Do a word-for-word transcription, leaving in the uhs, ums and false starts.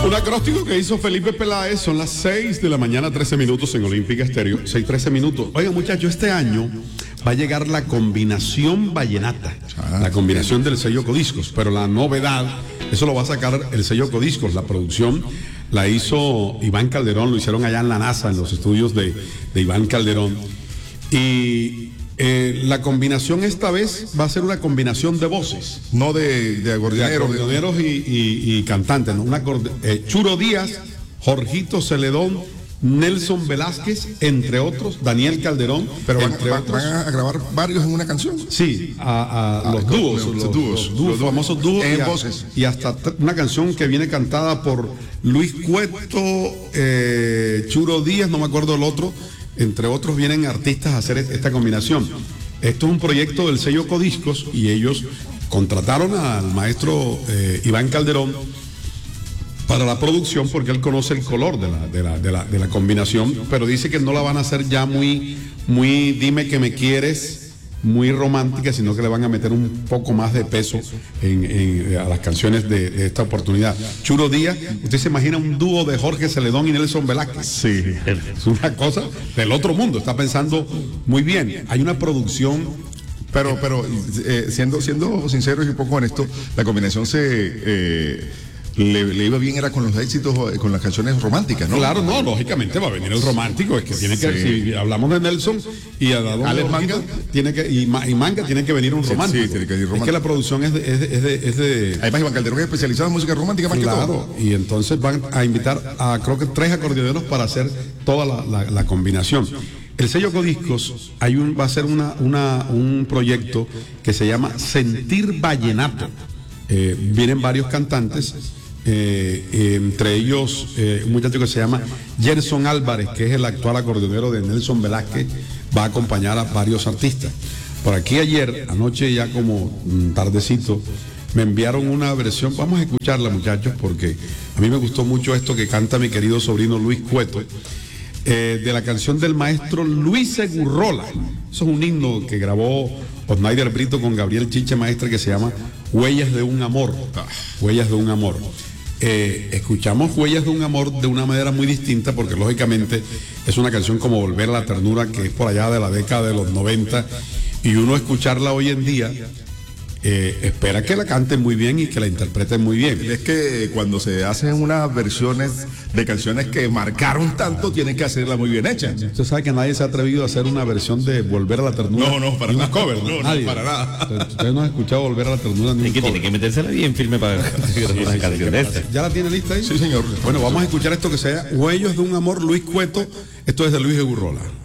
Un acróstico que hizo Felipe Peláez. Son las seis de la mañana, trece minutos en Olímpica Estéreo. seis, trece minutos. Oigan, muchachos, este año va a llegar la combinación vallenata, ah, la combinación del sello Codiscos, pero la novedad, eso lo va a sacar el sello Codiscos. La producción la hizo Iván Calderón, lo hicieron allá en la NASA, en los estudios de, de Iván Calderón. Y eh, la combinación esta vez va a ser una combinación de voces. No de, de acordeoneros. De acordeoneros y, y, y cantantes, ¿no? Una acorde eh, Churo Díaz, Jorgito Celedón, Nelson Velázquez, entre otros, Daniel Calderón. Pero van, entre van, otros. van a grabar varios en una canción. Sí, a, a ah, los, dúos, los, los dúos, los dúos, los famosos dúos. En y, a, voces. Y hasta una canción que viene cantada por Luis Cueto, eh, Churo Díaz, no me acuerdo el otro. Entre otros vienen artistas a hacer esta combinación. Esto es un proyecto del sello Codiscos y ellos contrataron al maestro eh, Iván Calderón para la producción porque él conoce el color de la, de la, de la, de la combinación, pero dice que no la van a hacer ya muy, muy dime que me quieres, muy romántica, sino que le van a meter un poco más de peso en, en, a las canciones de, de esta oportunidad. Churo Díaz, usted se imagina un dúo de Jorge Celedón y Nelson Velázquez. Sí. Es una cosa del otro mundo, está pensando muy bien. Hay una producción. Pero, pero eh, siendo, siendo sinceros y un poco honestos, la combinación se... Eh, Le, le iba bien, era con los éxitos, con las canciones románticas, ¿no? Claro, no, lógicamente va a venir el romántico, es que tiene que, sí. Si hablamos de Nelson y a la Alex Manga, tiene que, y, y Manga tiene que venir un romántico. Sí, tiene que venir romántico. Es que la producción es de, es de, es de, es de... Además, Iván Calderón es especializado en música romántica más claro, que todo. Y entonces van a invitar a creo que tres acordeoneros para hacer toda la, la, la combinación. El sello Codiscos hay un, va a ser una, una, un proyecto que se llama Sentir Vallenato. Eh, vienen varios cantantes. Eh, eh, entre ellos eh, un muchacho que se llama Gerson Álvarez, que es el actual acordeonero de Nelson Velázquez, va a acompañar a varios artistas. Por aquí ayer, anoche ya como tardecito, me enviaron una versión, vamos a escucharla muchachos, porque a mí me gustó mucho esto que canta mi querido sobrino Luis Cueto, eh, de la canción del maestro Luis Segurrola. Eso es un himno que grabó Osnaider Brito con Gabriel Chiche Maestre, que se llama Huellas de un Amor. Huellas de un Amor. Eh, escuchamos Huellas de un Amor de una manera muy distinta porque lógicamente es una canción como Volver a la Ternura, que es por allá de la década de los noventa, y uno escucharla hoy en día eh, espera que la canten muy bien y que la interpreten muy bien. Es que cuando se hacen unas versiones de canciones que marcaron tanto, tienen que hacerla muy bien hecha. Usted sabe que nadie se ha atrevido a hacer una versión de Volver a la Ternura. No, no, para nada. Cover, no, no, nadie. para nada. Usted no ha escuchado Volver a la Ternura ni es que cover. tiene que metérsela bien firme para una canción de esta. ¿Ya la tiene lista ahí? Sí, señor. Bueno, vamos a escuchar esto que sea Huellas de un Amor, Luis Cueto. Esto es de Luis Segurrola.